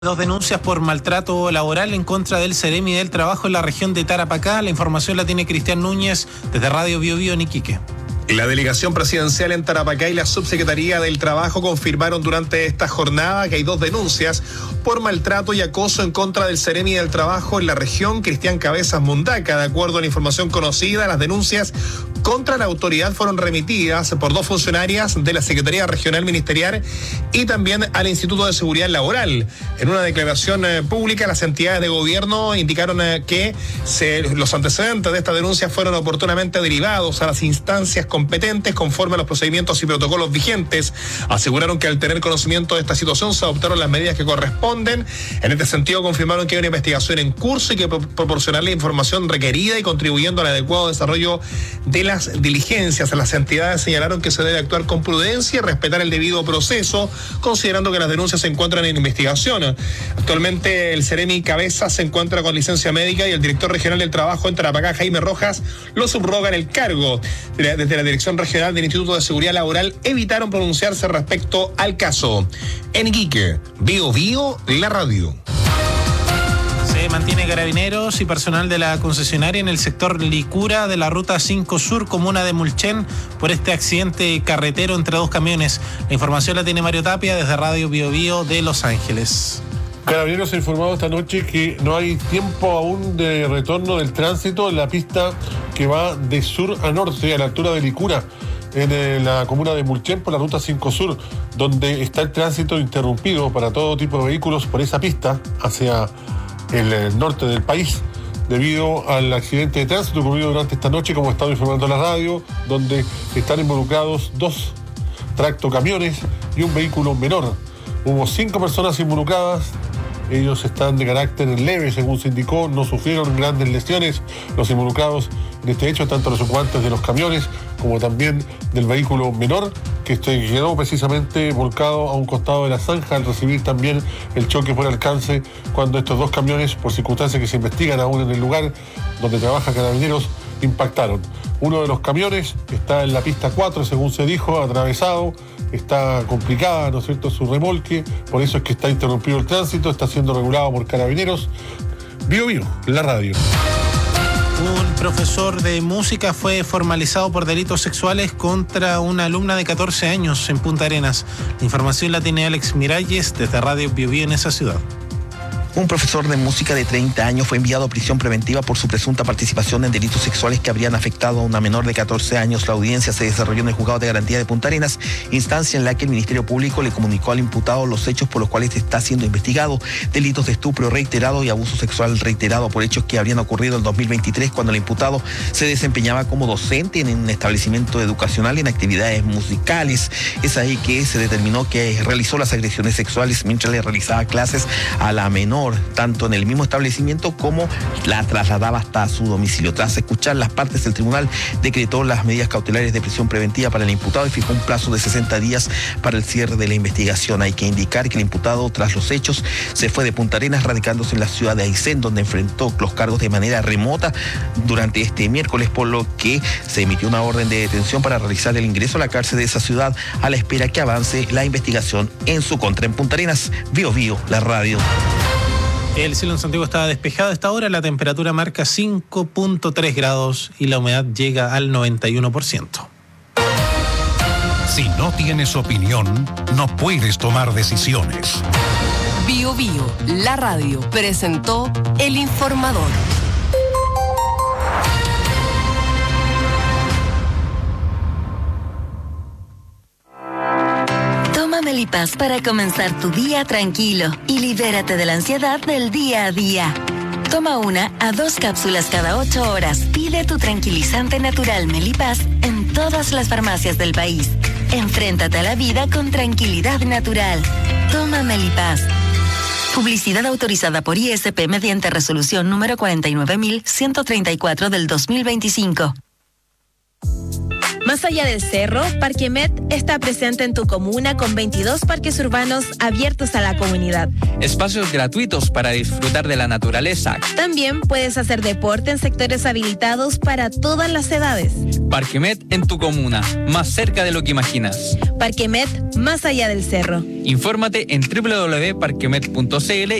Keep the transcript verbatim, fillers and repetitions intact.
Dos denuncias por maltrato laboral en contra del Ceremi del Trabajo en la región de Tarapacá. La información la tiene Cristian Núñez desde Radio Bio Bio en Iquique. La delegación presidencial en Tarapacá y la subsecretaría del Trabajo confirmaron durante esta jornada que hay dos denuncias por maltrato y acoso en contra del Ceremi del Trabajo en la región Cristian Cabezas Mundaca. De acuerdo a la información conocida, las denuncias contra la autoridad fueron remitidas por dos funcionarias de la Secretaría Regional Ministerial y también al Instituto de Seguridad Laboral. En una declaración eh, pública, las entidades de gobierno indicaron eh, que se, los antecedentes de esta denuncia fueron oportunamente derivados a las instancias competentes conforme a los procedimientos y protocolos vigentes. Aseguraron que al tener conocimiento de esta situación se adoptaron las medidas que corresponden. En este sentido, confirmaron que hay una investigación en curso y que pro- proporcionar la información requerida y contribuyendo al adecuado desarrollo de la las diligencias. Las entidades señalaron que se debe actuar con prudencia y respetar el debido proceso, considerando que las denuncias se encuentran en investigación. Actualmente el Ceremi Cabezas se encuentra con licencia médica y el director regional del Trabajo en Tarapacá, Jaime Rojas, lo subroga en el cargo. Desde la Dirección Regional del Instituto de Seguridad Laboral evitaron pronunciarse respecto al caso. En Iquique, Bio Bio, la radio. Se mantiene carabineros y personal de la concesionaria en el sector Licura de la Ruta cinco Sur, comuna de Mulchen, por este accidente carretero entre dos camiones. La información la tiene Mario Tapia desde Radio Bio Bio de Los Ángeles. Carabineros ha informado esta noche que no hay tiempo aún de retorno del tránsito en la pista que va de sur a norte, a la altura de Licura, en eh, la comuna de Mulchen, por la Ruta cinco Sur, donde está el tránsito interrumpido para todo tipo de vehículos por esa pista hacia el norte del país, debido al accidente de tránsito ocurrido durante esta noche, como estaba informando la radio, donde están involucrados dos tractocamiones y un vehículo menor. Hubo cinco personas involucradas. Ellos están de carácter leve, según se indicó, no sufrieron grandes lesiones los involucrados en este hecho, tanto los ocupantes de los camiones como también del vehículo menor, que este quedó precisamente volcado a un costado de la zanja al recibir también el choque por alcance cuando estos dos camiones, por circunstancias que se investigan aún en el lugar donde trabaja Carabineros, impactaron. Uno de los camiones está en la pista cuatro, según se dijo, atravesado. Está complicada, ¿no es cierto?, su remolque, por eso es que está interrumpido el tránsito, está siendo regulado por Carabineros. Bio Bio, la radio. Un profesor de música fue formalizado por delitos sexuales contra una alumna de catorce años en Punta Arenas. La información la tiene Alex Miralles desde Radio Bio Bio en esa ciudad. Un profesor de música de treinta años fue enviado a prisión preventiva por su presunta participación en delitos sexuales que habrían afectado a una menor de catorce años. La audiencia se desarrolló en el Juzgado de Garantía de Punta Arenas, instancia en la que el Ministerio Público le comunicó al imputado los hechos por los cuales está siendo investigado: delitos de estupro reiterado y abuso sexual reiterado por hechos que habrían ocurrido en dos mil veintitrés, cuando el imputado se desempeñaba como docente en un establecimiento educacional en actividades musicales. Es ahí que se determinó que realizó las agresiones sexuales mientras le realizaba clases a la menor, tanto en el mismo establecimiento como la trasladaba hasta su domicilio. Tras escuchar las partes, el tribunal decretó las medidas cautelares de prisión preventiva para el imputado y fijó un plazo de sesenta días para el cierre de la investigación. Hay que indicar que el imputado, tras los hechos, se fue de Punta Arenas, radicándose en la ciudad de Aysén, donde enfrentó los cargos de manera remota durante este miércoles, por lo que se emitió una orden de detención para realizar el ingreso a la cárcel de esa ciudad a la espera que avance la investigación en su contra. En Punta Arenas, Bio Bio, la radio. El cielo en Santiago está despejado a esta hora, la temperatura marca cinco punto tres grados y la humedad llega al noventa y uno por ciento. Si no tienes opinión, no puedes tomar decisiones. Bio Bio, la radio, presentó El Informador. Melipaz para comenzar tu día tranquilo y libérate de la ansiedad del día a día. Toma una a dos cápsulas cada ocho horas. Pide tu tranquilizante natural Melipaz en todas las farmacias del país. Enfréntate a la vida con tranquilidad natural. Toma Melipaz. Publicidad autorizada por I S P mediante resolución número cuarenta y nueve mil ciento treinta y cuatro del dos mil veinticinco. Más allá del cerro, Parquemet está presente en tu comuna con veintidós parques urbanos abiertos a la comunidad. Espacios gratuitos para disfrutar de la naturaleza. También puedes hacer deporte en sectores habilitados para todas las edades. Parquemet en tu comuna, más cerca de lo que imaginas. Parquemet, más allá del cerro. Infórmate en doble u doble u doble u punto parquemet punto c l